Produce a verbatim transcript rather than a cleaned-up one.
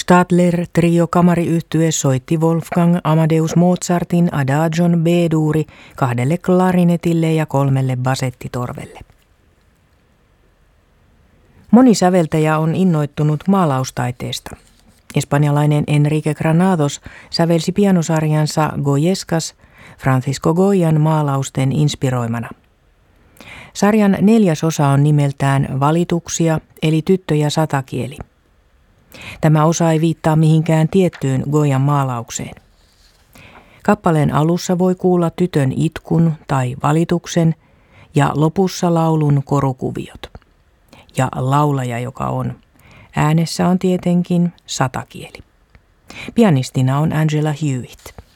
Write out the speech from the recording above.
Stadler trio kamariyhtye soitti Wolfgang Amadeus Mozartin Adagion B-duuri kahdelle klarinetille ja kolmelle basettitorvelle. Moni säveltäjä on innoittunut maalaustaiteesta. Espanjalainen Enrique Granados sävelsi pianosarjansa Goyescas Francisco Goyan maalausten inspiroimana. Sarjan neljäs osa on nimeltään Valituksia eli tyttö ja satakieli. Tämä osa ei viittaa mihinkään tiettyyn Goyan maalaukseen. Kappaleen alussa voi kuulla tytön itkun tai valituksen ja lopussa laulun korukuviot. Ja laulaja, joka on. Äänessä on tietenkin satakieli. Pianistina on Angela Hewitt.